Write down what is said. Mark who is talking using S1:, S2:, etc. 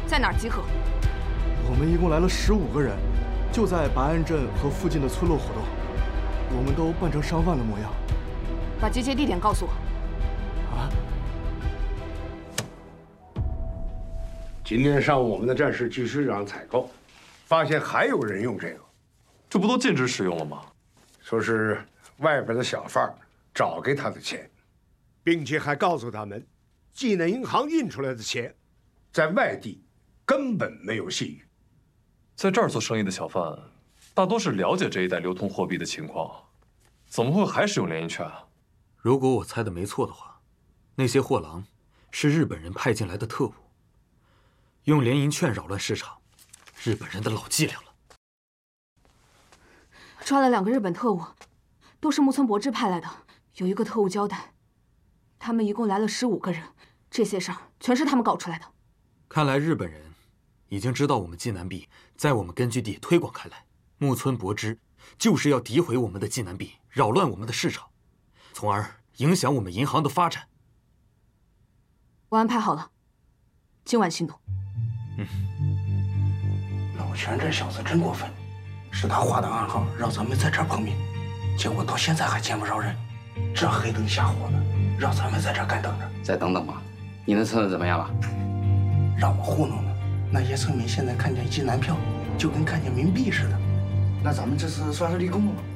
S1: 在哪儿集合？
S2: 我们一共来了15个人，就在白岸镇和附近的村落活动。我们都扮成商贩的模样。
S1: 把集结地点告诉我。
S2: 啊！
S3: 今天上午我们的战士去市场采购，发现还有人用这个。
S4: 这不都禁止使用了吗？
S3: 说是外边的小贩找给他的钱，并且还告诉他们，济南银行印出来的钱，在外地根本没有信誉。
S4: 在这儿做生意的小贩，大多是了解这一带流通货币的情况，怎么会还使用联银券啊？
S5: 如果我猜的没错的话，那些货郎是日本人派进来的特务，用联银券扰乱市场，日本人的老伎俩了。
S1: 抓了2个日本特务，都是木村博之派来的。有一个特务交代，他们一共来了15个人，这些事儿全是他们搞出来的。
S5: 看来日本人已经知道我们济南币在我们根据地推广开来，木村博之就是要诋毁我们的济南币，扰乱我们的市场，从而影响我们银行的发展。
S1: 我安排好了，今晚行动。
S6: 老全这小子真过分，是他画的暗号让咱们在这儿碰面，结果到现在还见不着人，这黑灯瞎火的，让咱们在这儿干等着。
S7: 再等等吧，你的村子怎么样了？
S6: 让我糊弄呢，那些村民现在看见济南票，就跟看见冥币似的。
S8: 那咱们这次算是立功了吗？